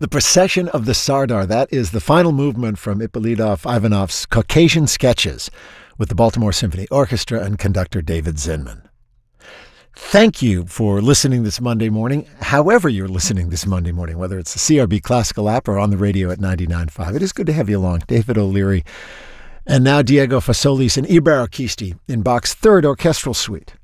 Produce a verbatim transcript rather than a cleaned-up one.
The Procession of the Sardar, that is the final movement from Ippolitov Ivanov's Caucasian Sketches with the Baltimore Symphony Orchestra and conductor David Zinman. Thank you for listening this Monday morning, however you're listening this Monday morning, whether it's the C R B Classical app or on the radio at ninety-nine point five. It is good to have you along. David O'Leary and now Diego Fasolis and Ibero Kisti in Bach's Third Orchestral Suite.